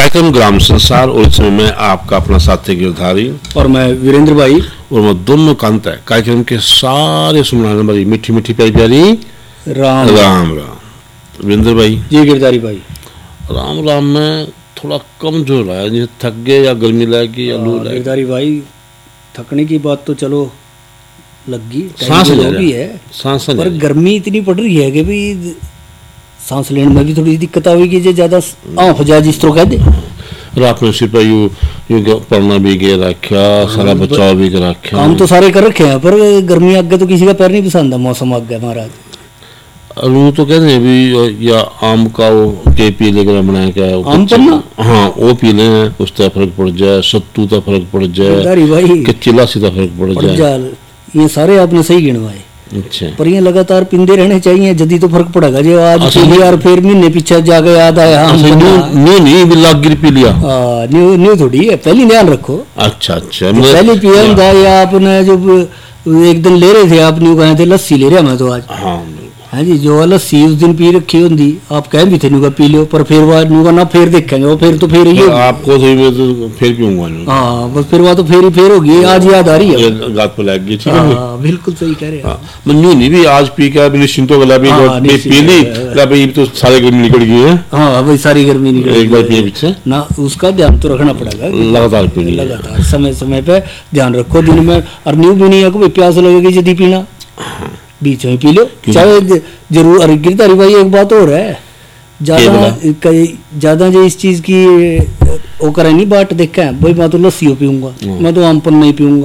कार्यक्रम ग्राम संसार और इसमें मैं आपका अपना साथी गिरधारी और मैं वीरेंद्र भाई और मैं दोनों कांत है कार्यक्रम के सारे सुनने वाली मीठी मीठी प्यारी प्यारी राम राम राम। वीरेंद्र भाई जी गिरधारी भाई राम राम में थोड़ा कम जो रहा है, थक गए या गर्मी लगी या लू लगी। गिरधारी भाई थकने की बात तो चलो लगी, सांस ले भी है सांस पर गर्मी इतनी पड़ रही है कि भी सांस लेने में भी थोड़ी दिक्कत आएगी जो ज्यादा हो जाए जिस तरह कह दे। रात में सिर्फ यू पढ़ना भी के रखा, सारा बचाव भी कर रखा, काम तो सारे कर रखे हैं पर गर्मी आगे तो किसी का पैर नहीं पसंद है। मौसम आगे महाराज वो तो कहते हैं भी या आम का वो के पी लेकर बनाया क्या आम पन्ना, हाँ वो पी ले उससे फर्क पड़ जाए, सत्तू का फर्क पड़ जाए, कच्ची लस्सी का फर्क पड़ जाए। ये सारे आपने सही गिनवाए। अच्छा पर ये लगातार पिंदे रहने चाहिए जदी तो फर्क पड़ेगा। जो आज पी लिया और फिर महीने पीछे जाके याद आया नहीं बिल्ला गिर पी लिया न्यू न्यू थोड़ी है, पहली ध्यान रखो। अच्छा अच्छा पहले पिया था या आपने जो एक दिन ले रहे थे आप न्यू कहे थे लस्सी ले रहा मैं तो आज हाँ जी जो लस्सी उस दिन पी रखी होंगी आप कह भी थे न्यू का पी लो पर फिर वह ना फिर देखेंगे वो फिर तो फिर ये आपको तो फिर पीऊंगा हाँ बस फिर वह तो फिर होगी। आज याद आ रही है गात पर लग गई। बिल्कुल सही कह रहे हैं। न्यू नहीं भी आज पी के निश्चिंत हो गया पी ली तो सारी गर्मी निकल गई है। हाँ भाई सारी गर्मी निकल एक बार पिए पीछे ना उसका ध्यान तो रखना पड़ेगा लगातार पीनी लगातार समय समय पे ध्यान रखो दिन में। और न्यू भी नहीं है कोई प्यास लगेगी यदि पीना बीच में पी लो चाहे जरूर। अरे गिरधारी भाई एक बात और है ज्यादा जो इस चीज की वो करे नहीं बाट देखा है भाई मैं तो लस्सी पीऊंगा मैं तो आम पन्ना ही पीऊंगा।